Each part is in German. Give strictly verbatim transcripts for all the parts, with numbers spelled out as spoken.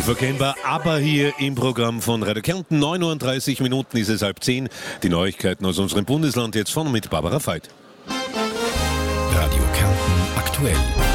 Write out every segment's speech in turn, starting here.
Unverkennbar, aber hier im Programm von Radio Kärnten. neun Uhr dreißig Minuten ist es halb zehn. Die Neuigkeiten aus unserem Bundesland jetzt von mit Barbara Veit. Radio Kärnten aktuell.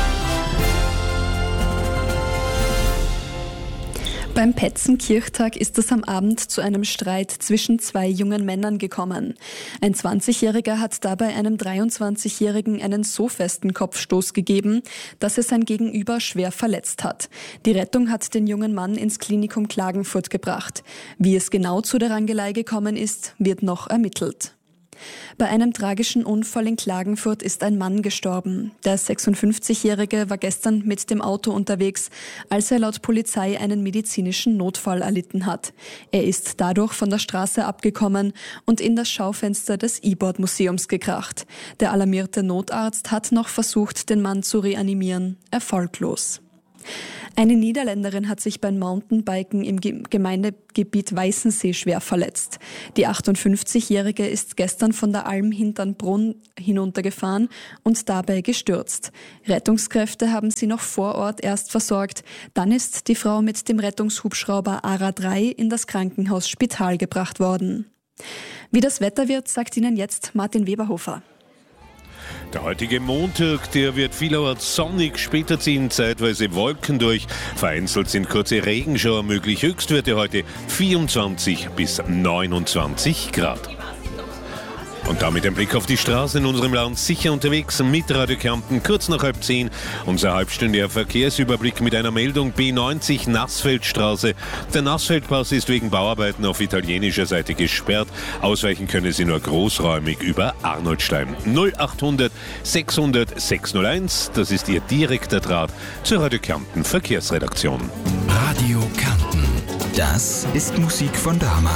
Beim Petzenkirchtag ist es am Abend zu einem Streit zwischen zwei jungen Männern gekommen. Ein zwanzigjähriger hat dabei einem dreiundzwanzigjährigen einen so festen Kopfstoß gegeben, dass er sein Gegenüber schwer verletzt hat. Die Rettung hat den jungen Mann ins Klinikum Klagenfurt gebracht. Wie es genau zu der Rangelei gekommen ist, wird noch ermittelt. Bei einem tragischen Unfall in Klagenfurt ist ein Mann gestorben. Der sechsundfünfzigjährige war gestern mit dem Auto unterwegs, als er laut Polizei einen medizinischen Notfall erlitten hat. Er ist dadurch von der Straße abgekommen und in das Schaufenster des E-Board-Museums gekracht. Der alarmierte Notarzt hat noch versucht, den Mann zu reanimieren. Erfolglos. Eine Niederländerin hat sich beim Mountainbiken im Gemeindegebiet Weißensee schwer verletzt. Die achtundfünfzigjährige ist gestern von der Alm Hinternbrunn hinuntergefahren und dabei gestürzt. Rettungskräfte haben sie noch vor Ort erst versorgt. Dann ist die Frau mit dem Rettungshubschrauber A R A drei in das Krankenhaus Spital gebracht worden. Wie das Wetter wird, sagt Ihnen jetzt Martin Weberhofer. Der heutige Montag, der wird vielerorts sonnig, später ziehen zeitweise Wolken durch. Vereinzelt sind kurze Regenschauer möglich. Höchstwerte heute vierundzwanzig bis neunundzwanzig Grad. Und damit ein Blick auf die Straße in unserem Land. Sicher unterwegs mit Radio Kärnten, kurz nach halb zehn. Unser halbstündiger Verkehrsüberblick mit einer Meldung B neunzig Nassfeldstraße. Der Nassfeldpass ist wegen Bauarbeiten auf italienischer Seite gesperrt. Ausweichen können Sie nur großräumig über Arnoldstein. null achthundert sechshundert sechshunderteins, das ist Ihr direkter Draht zur Radio Kärnten Verkehrsredaktion. Radio Kärnten, das ist Musik von damals.